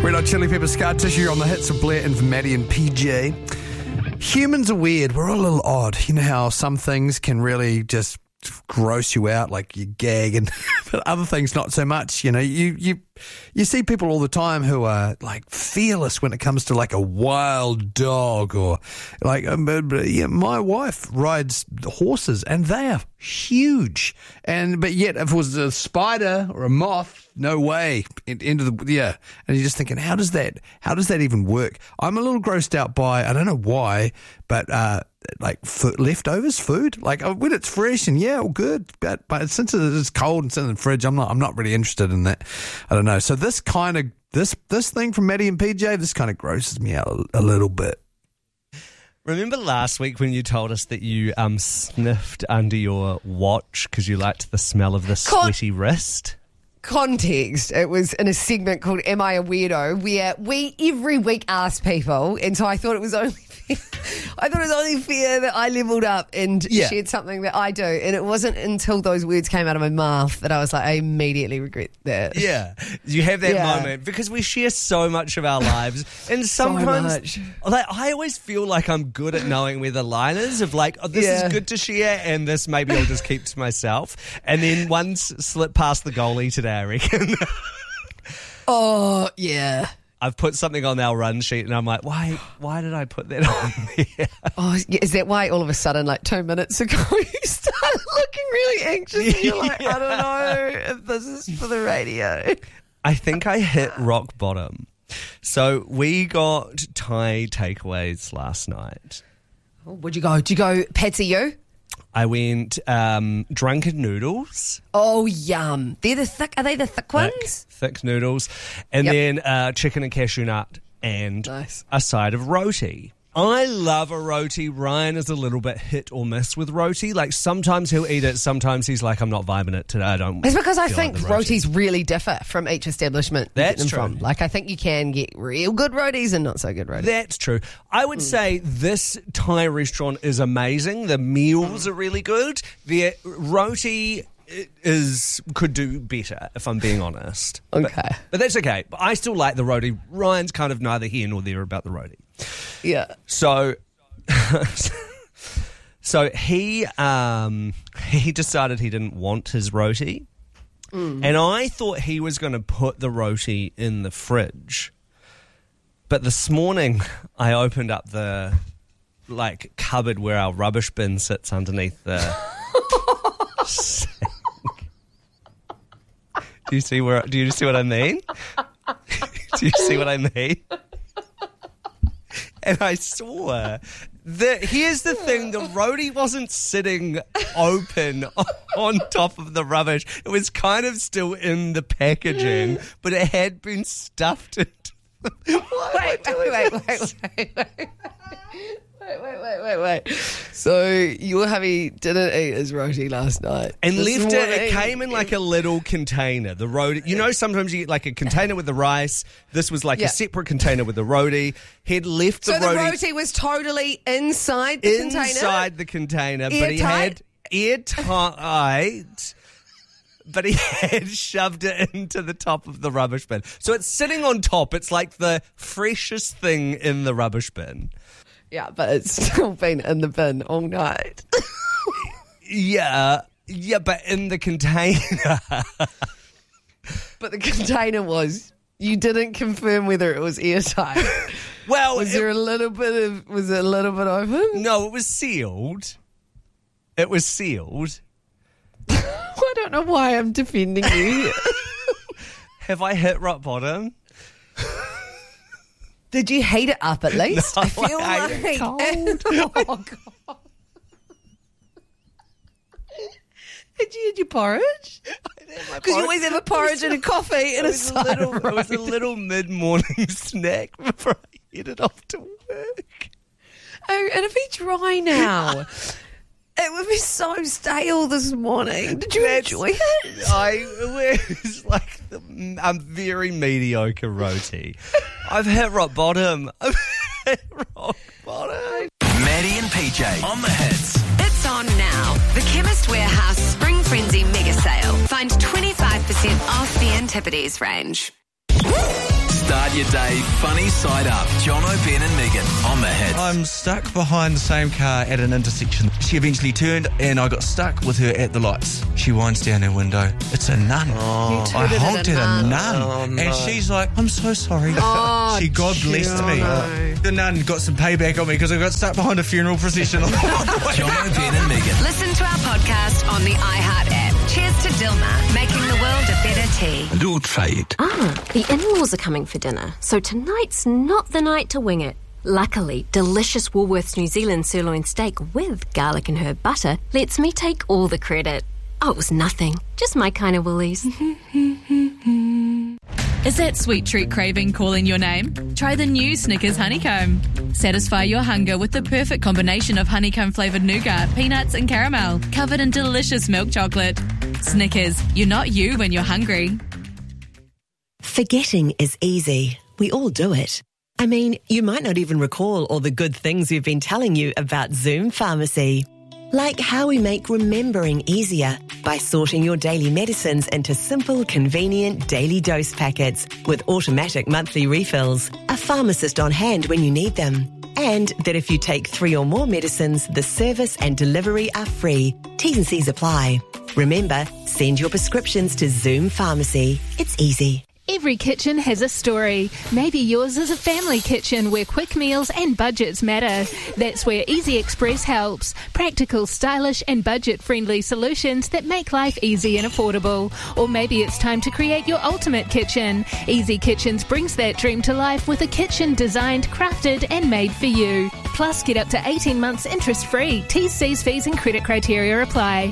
Red Hot Chili Pepper Scar Tissue on the hits of Blair and Maddie and PJ. Humans are weird. We're all a little odd. You know how some things can really just gross you out, like you gag, and but other things not so much. You know, you see people all the time who are like fearless when it comes to like a wild dog, or like my wife rides horses and they are huge, but yet if it was a spider or a moth, no way. And you're just thinking, how does that even work? I'm a little grossed out by, I don't know why, but like leftovers food, like when it's fresh and all good, but since it's cold and it's in the fridge, I'm not really interested in that. I don't know. So this kind of this thing from Maddie and PJ, this kind of grosses me out a little bit. Remember last week when you told us that you sniffed under your watch because you liked the smell of the sweaty wrist? Context, it was in a segment called Am I a Weirdo, where we every week ask people, and so I thought it was only fair that I leveled up and shared something that I do, and it wasn't until those words came out of my mouth that I was like, I immediately regret that. Yeah, you have that moment because we share so much of our lives, and sometimes like I always feel like I'm good at knowing where the line is of like, this is good to share, and this maybe I'll just keep to myself, and then one slip past the goalie today, I reckon. Oh yeah. I've put something on our run sheet and I'm like, why did I put that on there? Oh, is that why all of a sudden, like 2 minutes ago, you started looking really anxious and you're like, I don't know if this is for the radio. I think I hit rock bottom. So we got Thai takeaways last night. Oh, where'd you go? Did you go Patsy You? I went drunken noodles. Oh, yum. Are they the thick ones? Thick noodles. And then chicken and cashew nut and a side of roti. I love a roti. Ryan is a little bit hit or miss with roti. Like sometimes he'll eat it, sometimes he's like, I'm not vibing it today. I don't. It's because I think rotis really differ from each establishment. That's true. From. Like I think you can get real good rotis and not so good rotis. That's true. I would say this Thai restaurant is amazing. The meals are really good. The roti could do better, if I'm being honest. Okay. But that's okay. But I still like the roti. Ryan's kind of neither here nor there about the roti. Yeah. So he decided he didn't want his roti. And I thought he was going to put the roti in the fridge. But this morning I opened up the cupboard where our rubbish bin sits underneath the sink. Do you see what I mean? Do you see what I mean? And I saw here's the thing, the roti wasn't sitting open on top of the rubbish. It was kind of still in the packaging, but it had been stuffed into Wait. So your hubby didn't eat his roti last night. And left it. It came in like a little container. The roti, sometimes you get like a container with the rice. This was like a separate container with the roti. He'd left the roti. So the roti was totally inside the container? Inside the container, but he had airtight. But he had shoved it into the top of the rubbish bin. So it's sitting on top. It's like the freshest thing in the rubbish bin. Yeah, but it's still been in the bin all night. Yeah, but in the container. But the container you didn't confirm whether it was airtight. Well, was it a little bit open? No, it was sealed. I don't know why I'm defending you. Have I hit rock bottom? Did you heat it up at least? No, I feel like cold. Oh, God. Did you eat your porridge? Because you always have a porridge and a coffee and a side of roti. It was a little mid-morning snack before I headed off to work. Oh, and if it's dry now, it would be so stale this morning. Did you enjoy it? It was like a very mediocre roti. I've hit rock bottom. Maddie and PJ on the hits. It's on now. The Chemist Warehouse Spring Frenzy Mega Sale. Find 25% off the Antipodes range. Start your day funny side up. Jono, Ben and Megan on the Hits. I'm stuck behind the same car at an intersection. She eventually turned and I got stuck with her at the lights. She winds down her window. It's a nun. You I tooted honked at at a a nun. nun. And she's like, I'm so sorry. She God blessed me. The nun got some payback on me because I got stuck behind a funeral procession on the way. Jono, Ben and Megan. Listen to our podcast on the iHeart app. Cheers to Dilmah, making the world a better tea. Do try it. The in-laws are coming for dinner, so tonight's not the night to wing it. Luckily, delicious Woolworths New Zealand sirloin steak with garlic and herb butter lets me take all the credit. Oh, it was nothing. Just my kind of Woolies. Is that sweet treat craving calling your name? Try the new Snickers Honeycomb. Satisfy your hunger with the perfect combination of honeycomb-flavoured nougat, peanuts and caramel, covered in delicious milk chocolate. Snickers, you're not you when you're hungry. Forgetting is easy. We all do it. I mean, you might not even recall all the good things we've been telling you about Zoom Pharmacy. Like how we make remembering easier by sorting your daily medicines into simple, convenient daily dose packets with automatic monthly refills, a pharmacist on hand when you need them. And that if you take 3 or more medicines, the service and delivery are free. T's and C's apply. Remember, send your prescriptions to Zoom Pharmacy. It's easy. Every kitchen has a story. Maybe yours is a family kitchen where quick meals and budgets matter. That's where Easy Express helps. Practical, stylish and budget-friendly solutions that make life easy and affordable. Or maybe it's time to create your ultimate kitchen. Easy Kitchens brings that dream to life with a kitchen designed, crafted and made for you. Plus, get up to 18 months interest-free. T's, C's, fees and credit criteria apply.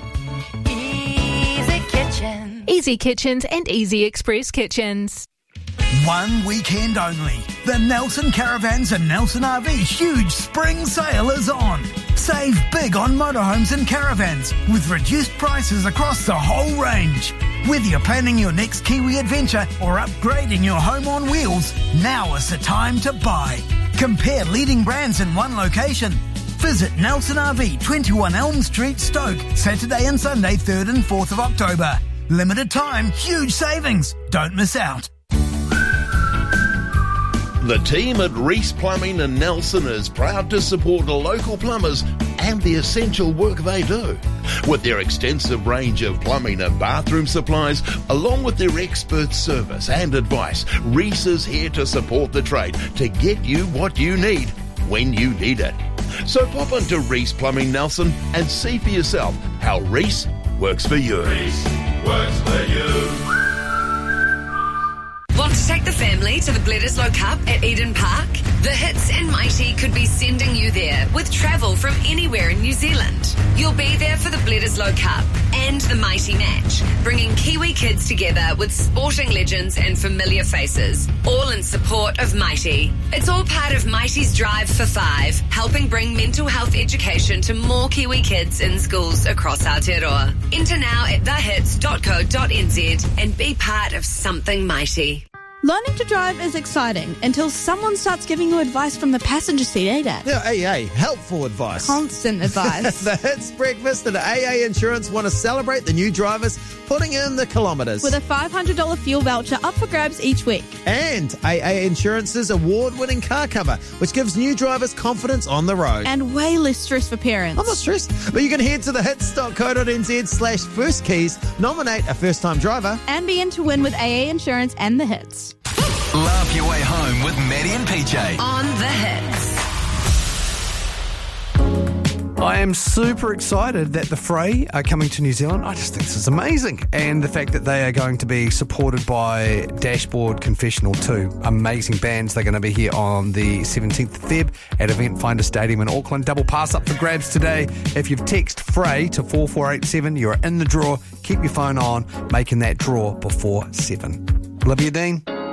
Easy Kitchens and Easy Express Kitchens. One weekend only. The Nelson Caravans and Nelson RV huge spring sale is on. Save big on motorhomes and caravans with reduced prices across the whole range. Whether you're planning your next Kiwi adventure or upgrading your home on wheels, now is the time to buy. Compare leading brands in one location. Visit Nelson RV, 21 Elm Street, Stoke, Saturday and Sunday, 3rd and 4th of October. Limited time, huge savings. Don't miss out. The team at Reese Plumbing in Nelson is proud to support local plumbers and the essential work they do. With their extensive range of plumbing and bathroom supplies, along with their expert service and advice, Reese is here to support the trade to get you what you need when you need it. So pop into Reese Plumbing Nelson and see for yourself how Reese works for you. Reese works for you. Want to take the family to the Bledisloe Cup at Eden Park? The Hits and Mighty could be sending you there with travel from anywhere in New Zealand. You'll be there for the Bledisloe Cup and the Mighty match, bringing Kiwi kids together with sporting legends and familiar faces, all in support of Mighty. It's all part of Mighty's Drive for 5, helping bring mental health education to more Kiwi kids in schools across Aotearoa. Enter now at thehits.co.nz and be part of something mighty. Learning to drive is exciting until someone starts giving you advice from the passenger seat, eh, Dad? Yeah, AA, helpful advice. Constant advice. The Hits Breakfast and AA Insurance want to celebrate the new drivers putting in the kilometres. With a $500 fuel voucher up for grabs each week. And AA Insurance's award-winning car cover, which gives new drivers confidence on the road. And way less stress for parents. I'm not stressed, but you can head to thehits.co.nz/first-keys, nominate a first-time driver. And be in to win with AA Insurance and the Hits. Laugh your way home with Maddie and PJ on the Hits. I am super excited that the Fray are coming to New Zealand. I just think this is amazing. And the fact that they are going to be supported by Dashboard Confessional 2. Amazing bands. They're going to be here on the 17th of Feb at Event Finder Stadium in Auckland. Double pass up for grabs today. If you've texted Fray to 4487, you're in the draw. Keep your phone on, making that draw before 7. Olivia Dean.